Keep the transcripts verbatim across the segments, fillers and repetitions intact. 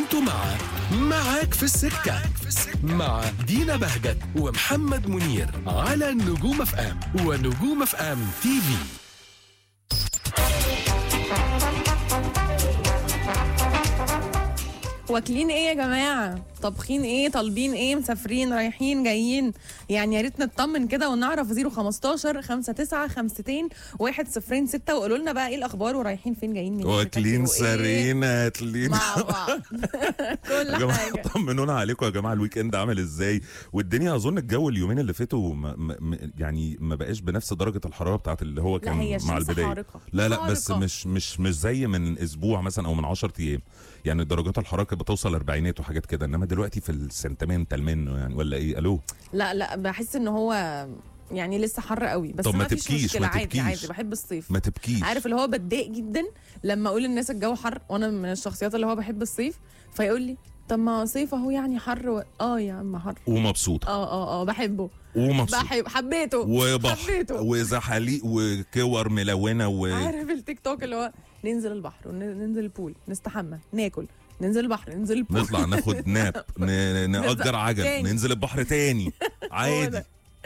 انتوا مع معاك في السكة مع دينا بهجت ومحمد منير على نجوم اف ام ونجوم اف ام تي في. واكلين ايه يا جماعه؟ طابخين ايه؟ طالبين ايه؟ مسافرين رايحين جايين؟ يعني يا ريت نطمن كده ونعرف. صفر خمستاشر خمسة تسعة خمستين واحد صفرين ستة وقولوا لنا بقى ايه الاخبار ورايحين فين جايين منين. واكلين سرينا اكلين مع بعض كل حاجه. طمنونا عليكم يا جماعه، الويك اند عامل ازاي؟ والدنيا اظن الجو اليومين اللي فاتوا ما ما يعني ما بقاش بنفس درجه الحراره بتاعت اللي هو كان هي مع الشمس البدايه. حارقة. لا لا حارقة. بس مش مش مش زي من اسبوع مثلا او من عشرة ايام. يعني درجات الحراره كانت بتوصل اربعينات وحاجات كده، انما دلوقتي في السنتمنتال منه يعني، ولا ايه؟ الو لا لا بحس ان هو يعني لسه حر قوي، بس طب ما ما فيش تبكيش، مشكله. ما عادي تبكيش. عادي بحب الصيف. ما تبكيش. عارف اللي هو بتضايق جدا لما اقول للناس الجو حر وانا من الشخصيات اللي هو بحب الصيف، فيقول لي طب ما صيف اهو يعني حر و... اه يا عم حر ومبسوطه. اه اه اه بحبه ومبسوط بحب حبيته وبحر حبيته. وزحاليق وكور ملونه و... عارف التيك توك اللي هو ننزل البحر وننزل البول نستحمى ناكل ننزل البحر ننزل البول نطلع ناخد ناب ن- نأجر عجل تاني. ننزل البحر تاني عادي.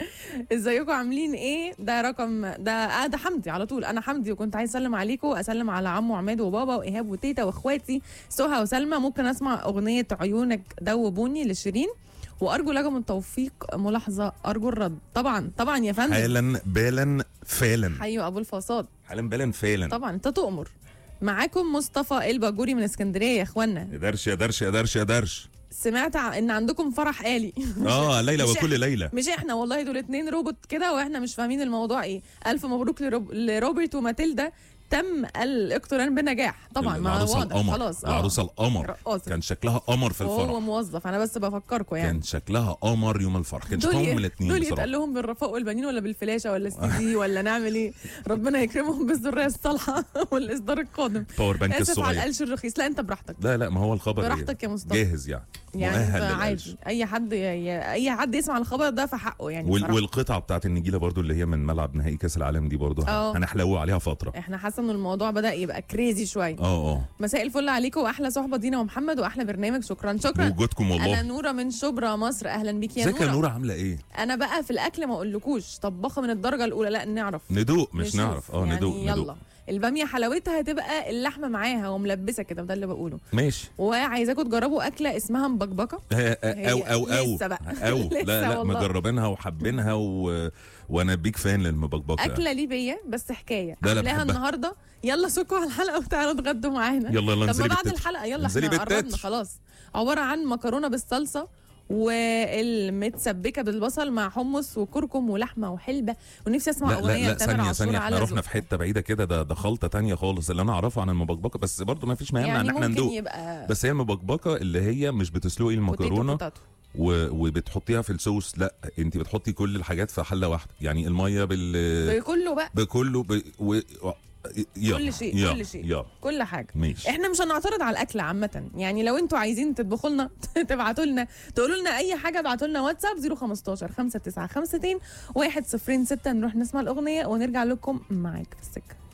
ازيكم عاملين ايه؟ ده رقم ده اه ده حمدي على طول. انا حمدي وكنت عايز اسلم عليكم، اسلم على عمو عماد وبابا وايهاب وتيتا واخواتي سهى وسلمى. ممكن اسمع اغنيه عيونك دوبوني لشيرين، وارجو لكم التوفيق. ملاحظه ارجو الرد. طبعا طبعا يا فندم. حالا بالا فالا. حيو ابو الفاصات. حالا بالا فالا. طبعا انت تؤمر. معاكم مصطفى الباجوري من اسكندريه يا اخوانا. يا درش يا درش يا درش يا درش. سمعت ان عندكم فرح آلي. اه ليلى مش وكل إحنا- ليلى. مش احنا والله، دول اتنين روبوت كده واحنا مش فاهمين الموضوع ايه. الف مبروك لروب... لروبرت وماتيلدا، تم الاقتران بنجاح. طبعا ما العروسه واضح القمر. خلاص. آه. العروسه القمر رقاصة. كان شكلها قمر في وهو الفرح. موظف، انا بس بفكركم يعني. كان شكلها قمر يوم الفرح، كان شكلهم دول الاثنين دول بصراحه. يتقال لهم بالرفاق والبنين ولا بالفلاشه ولا السي دي ولا نعمل ايه؟ ربنا يكرمهم بالذريه الصالحه والاصدار القادم. باور بانك اسف على الصغير. القلش الرخيص. لا انت براحتك. لا لا ما هو الخبر براحتك يا مصطفى. جاهز يعني. يعني مؤهل انت للقلش. عادي اي حد ي... ي- اي حد يسمع الخبر ده فحقه يعني. وال... بصراحة. والقطعه بتاعت النجيله برضو اللي هي من ملعب نهائي كاس العالم دي برضو اه. هنحلو عليها فتره. احنا حاسه ان الموضوع بدا يبقى كريزي شويه. اه اه مساء الفل عليكم واحلى صحبه دينا ومحمد واحلى برنامج. شكرا شكرا. بوجودكم والله. انا نوره من شبرا مصر. اهلا بيك يا ازيك يا نوره. نوره عامله ايه؟ انا بقى في الاكل ما اقولكوش طباخه من الدرجه الاولى. لا نعرف ندوق مش نشوف. نعرف. اه يعني ندوق يلا ندوق. الباميه حلاوتها تبقى اللحمه معاها وملبسه كده، ده اللي بقوله. ماشي. وعايزاكم تجربوا اكله اسمها مبكبكه. آه، آه، او او او لسه بقى. او لسه لا لا والله. مجربينها وحابينها و... وانا بيك فان للمبكبكه. اكله ليبيه بس حكايه لا لا عاملاها بحبها. النهارده. يلا سكوا على الحلقه وتعالوا اتغدوا معانا. يلا يلا طب انزلي ما بعد بالتتر. الحلقه يلا انزلي احنا بالتتر. قربنا خلاص. عباره عن مكرونه بالصلصه والمتسبكه بالبصل مع حمص وكركم ولحمه وحلبه. ونفسي اسمع لا لا اغنيه لا لتامر ثانية عاشور ثانية على احنا رحنا ذوق. في حتة بعيدة كده. ده ده خلطة تانية خالص اللي انا اعرفه عن المبكبكة، بس برضه ما فيش ما يمنع يعني ان احنا ممكن ندوق. يبقى بس هي المبكبكة اللي هي مش بتسلقي المكرونة بوتيتو بوتاتو. و... وبتحطيها في الصوص. لا انت بتحطي كل الحاجات في حلة واحدة، يعني المية بال بكله بقى. بكله ب... و... يلا. كل شيء يلا. كل شيء يلا. كل حاجه. ماشي. احنا مش هنعترض على الاكل عامه، يعني لو انتوا عايزين تطبخوا لنا تبعتوا لنا تقولوا لنا اي حاجه، ابعتوا لنا واتساب صفر خمستاشر خمسة تسعة خمستين واحد صفرين ستة. نروح نسمع الاغنيه ونرجع لكم معاك في السكه.